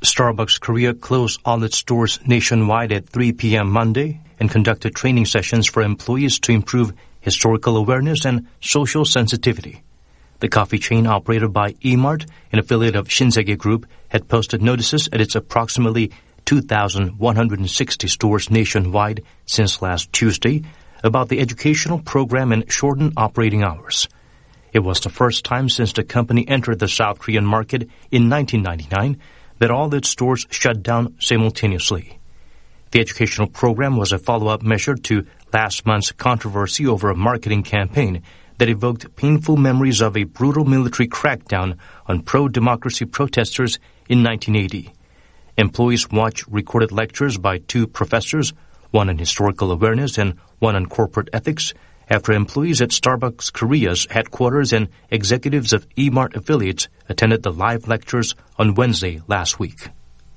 Starbucks Korea closed all its stores nationwide at 3 p.m. Monday and conducted training sessions for employees to improve historical awareness and social sensitivity. The coffee chain operated by E-Mart, an affiliate of Shinsegae Group, had posted notices at its approximately 2,160 stores nationwide since last Tuesday about the educational program and shortened operating hours. It was the first time since the company entered the South Korean market in 1999 that all its stores shut down simultaneously. The educational program was a follow-up measure to last month's controversy over a marketing campaign that evoked painful memories of a brutal military crackdown on pro-democracy protesters in 1980. Employees watched recorded lectures by two professors, one on historical awareness and one on corporate ethics, after employees at Starbucks Korea's headquarters and executives of E-Mart affiliates attended the live lectures on Wednesday last week.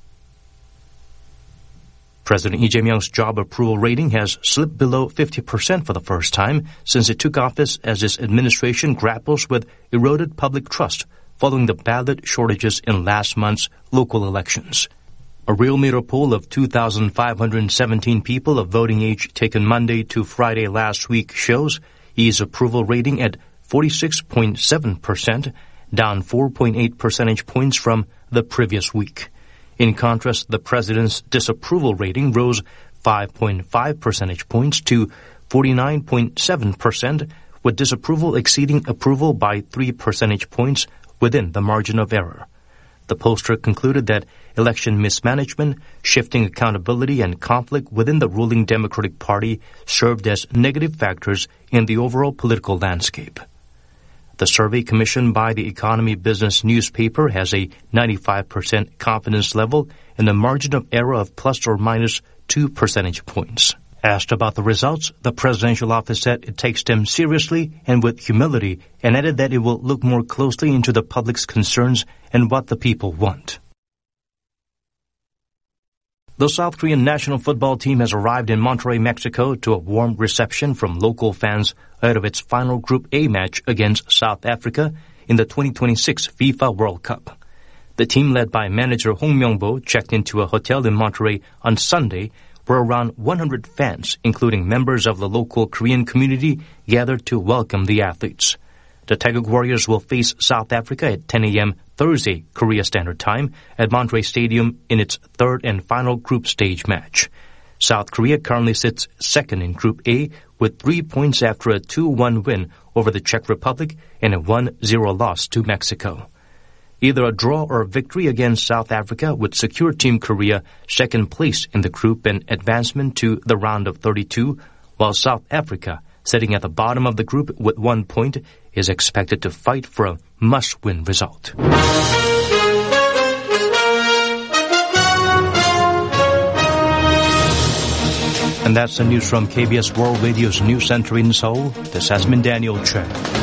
President Lee Jae-myung's job approval rating has slipped below 50% for the first time since he took office, as his administration grapples with eroded public trust following the ballot shortages in last month's local elections. A Realmeter poll of 2,517 people of voting age taken Monday to Friday last week shows Lee's approval rating at 46.7%, down 4.8 percentage points from the previous week. In contrast, the president's disapproval rating rose 5.5 percentage points to 49.7%, with disapproval exceeding approval by 3 percentage points within the margin of error. The pollster concluded that election mismanagement, shifting accountability, and conflict within the ruling Democratic Party served as negative factors in the overall political landscape. The survey commissioned by the Economy Business newspaper has a 95% confidence level and a margin of error of plus or minus 2 percentage points. Asked about the results, the presidential office said it takes them seriously and with humility, and added that it will look more closely into the public's concerns and what the people want. The South Korean national football team has arrived in Monterrey, Mexico to a warm reception from local fans ahead of its final Group A match against South Africa in the 2026 FIFA World Cup. The team, led by manager Hong Myung-bo, checked into a hotel in Monterrey on Sunday, where around 100 fans, including members of the local Korean community, gathered to welcome the athletes. The Taeguk Warriors will face South Africa at 10 a.m. Thursday, Korea Standard Time, at Monterrey Stadium in its third and final group stage match. South Korea currently sits second in Group A with 3 points after a 2-1 win over the Czech Republic and a 1-0 loss to Mexico. Either a draw or a victory against South Africa would secure Team Korea second place in the group and advancement to the round of 32, while South Africa, sitting at the bottom of the group with 1 point, is expected to fight for a must-win result. And that's the news from KBS World Radio's News Center in Seoul. This has been Daniel Chen.